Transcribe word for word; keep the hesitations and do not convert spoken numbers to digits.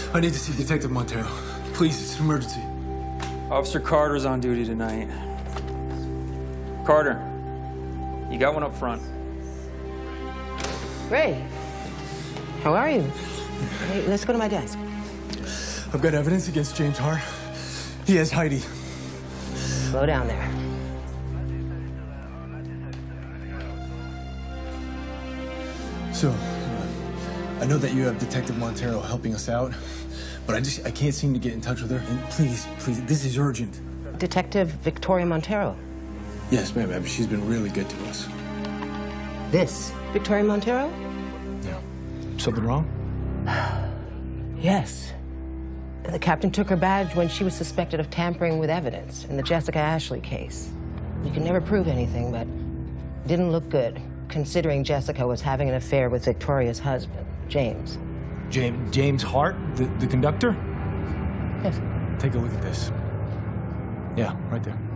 I need to see Detective Montero. Please, it's an emergency. Officer Carter's on duty tonight. Carter, you got one up front. Ray, how are you? Hey, let's go to my desk. I've got evidence against James Hart. He has Heidi. Slow down there. So, I know that you have Detective Montero helping us out, but I just, I can't seem to get in touch with her. And please, please, this is urgent. Detective Victoria Montero. Yes, ma'am. She's been really good to us. This Victoria Montero? Yeah. Something wrong? Yes. The captain took her badge when she was suspected of tampering with evidence in the Jessica Ashley case. You can never prove anything, but it didn't look good, considering Jessica was having an affair with Victoria's husband, James. James, James Hart, the, the conductor? Yes. Take a look at this. Yeah, right there.